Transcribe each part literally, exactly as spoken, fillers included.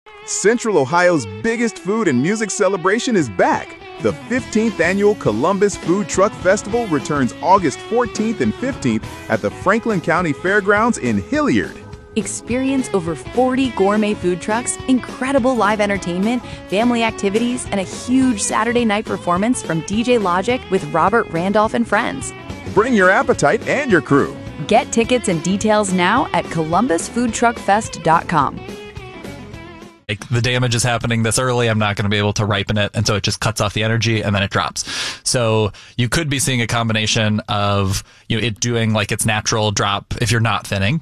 Central Ohio's biggest food and music celebration is back. The fifteenth Annual Columbus Food Truck Festival returns August fourteenth and fifteenth at the Franklin County Fairgrounds in Hilliard. Experience over forty gourmet food trucks, incredible live entertainment, family activities, and a huge Saturday night performance from D J Logic with Robert Randolph and friends. Bring your appetite and your crew. Get tickets and details now at columbus food truck fest dot com. Like the damage is happening this early, I'm not going to be able to ripen it, and so it just cuts off the energy and then it drops. So you could be seeing a combination of, you know, it doing like its natural drop if you're not thinning,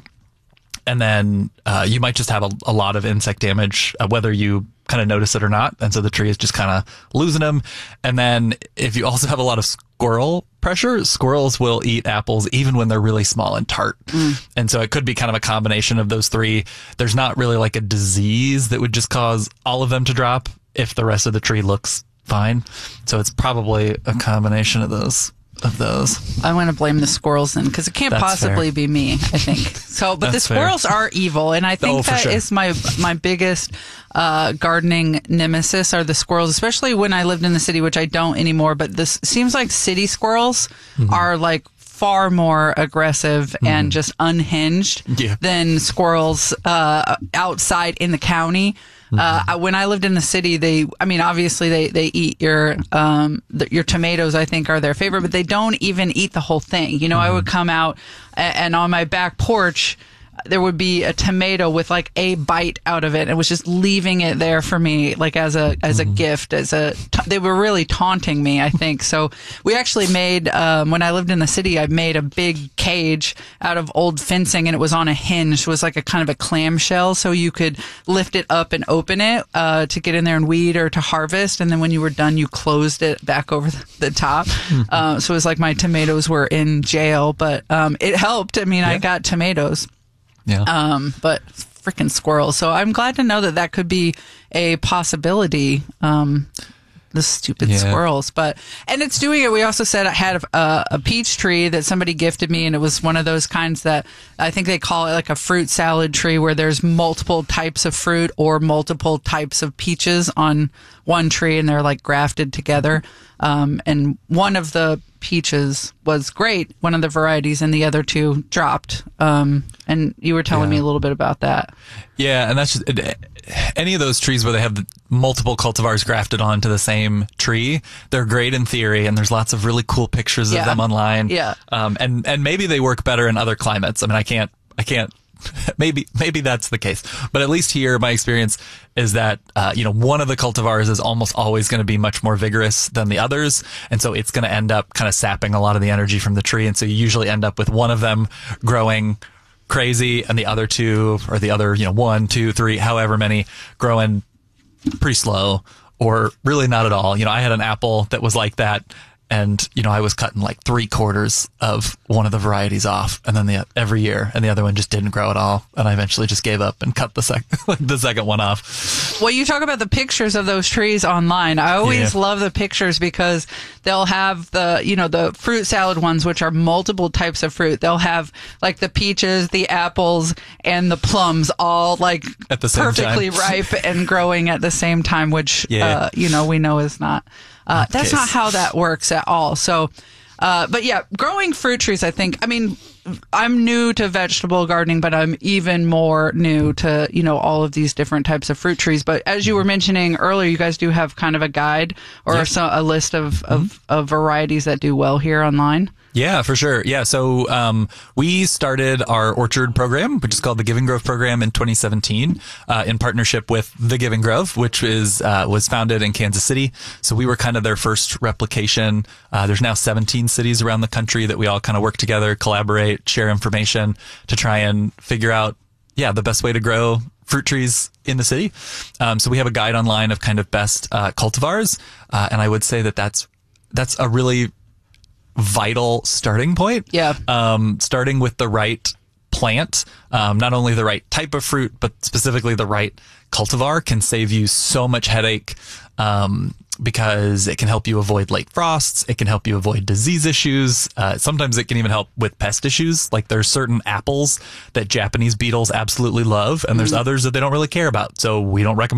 and then uh, you might just have a, a lot of insect damage, uh, whether you kind of notice it or not, and so the tree is just kind of losing them. And then if you also have a lot of squirrel pressure, squirrels will eat apples even when they're really small and tart. Mm. And so it could be kind of a combination of those three. There's not really like a disease that would just cause all of them to drop if the rest of the tree looks fine. So it's probably a combination of those. Of those, I'm going to blame the squirrels then, because it can't That's possibly fair. be me, I think. So, but That's the squirrels fair. are evil, and I think Oh, for that sure. is my my biggest uh, gardening nemesis are the squirrels, especially when I lived in the city, which I don't anymore. But this seems like city squirrels mm-hmm. are like far more aggressive mm-hmm. and just unhinged yeah. than squirrels uh, outside in the county. Uh, when I lived in the city, they, I mean, obviously they, they eat your, um, the, your tomatoes, I think are their favorite, but they don't even eat the whole thing. You know, mm-hmm. I would come out and, and on my back porch, there would be a tomato with like a bite out of it. It was just leaving it there for me, like as a, as mm-hmm. a gift, as a, ta- they were really taunting me, I think. So we actually made, um, when I lived in the city, I made a big cage out of old fencing and it was on a hinge. It was like a kind of a clamshell. So you could lift it up and open it, uh, to get in there and weed or to harvest. And then when you were done, you closed it back over the, the top. Mm-hmm. Uh, so it was like my tomatoes were in jail, but, um, it helped. I mean, yeah. I got tomatoes. Yeah. Um, but freaking squirrels. So I'm glad to know that that could be a possibility. Um, the stupid yeah. squirrels, but, and it's doing it. We also said I had a, a peach tree that somebody gifted me, and it was one of those kinds that I think they call it like a fruit salad tree where there's multiple types of fruit or multiple types of peaches on one tree and they're like grafted together. Um, and one of the peaches was great, one of the varieties, and the other two dropped. Um, and you were telling yeah. me a little bit about that. Yeah, and that's just, it, any of those trees where they have the multiple cultivars grafted onto the same tree, they're great in theory, and there's lots of really cool pictures yeah. of them online. Yeah. Um, and, and maybe they work better in other climates. I mean, I can't, I can't, maybe, maybe that's the case. But at least here, my experience is that, uh, you know, one of the cultivars is almost always going to be much more vigorous than the others. And so it's going to end up kind of sapping a lot of the energy from the tree. And so you usually end up with one of them growing crazy and the other two, or the other, you know, one, two, three, however many, growing pretty slow or really not at all. You know, I had an apple that was like that. And, you know, I was cutting like three quarters of one of the varieties off, and then the every year, and the other one just didn't grow at all. And I eventually just gave up and cut the sec like the second one off. Well, you talk about the pictures of those trees online. I always Yeah. love the pictures because they'll have the, you know, the fruit salad ones, which are multiple types of fruit. They'll have like the peaches, the apples, and the plums all like At the same perfectly time. ripe and growing at the same time, which, Yeah. uh, you know, we know is not. Uh, that's case. not how that works at all. So, uh, but yeah, growing fruit trees, I think, I mean, I'm new to vegetable gardening, but I'm even more new to, you know, all of these different types of fruit trees. But as you were mentioning earlier, you guys do have kind of a guide or Yep. so, a list of, of, mm-hmm. of varieties that do well here online. Yeah, for sure. Yeah. So, um, we started our orchard program, which is called the Giving Grove program in twenty seventeen, uh, in partnership with the Giving Grove, which is, uh, was founded in Kansas City. So we were kind of their first replication. Uh, there's now seventeen cities around the country that we all kind of work together, collaborate, share information to try and figure out, yeah, the best way to grow fruit trees in the city. Um, so we have a guide online of kind of best, uh, cultivars. Uh, and I would say that that's, that's a really vital starting point. Yeah. Um, starting with the right plant, um, not only the right type of fruit, but specifically the right cultivar can save you so much headache. Um, because it can help you avoid late frosts. It can help you avoid disease issues. Uh, sometimes it can even help with pest issues. Like there's certain apples that Japanese beetles absolutely love, and there's mm. others that they don't really care about. So we don't recommend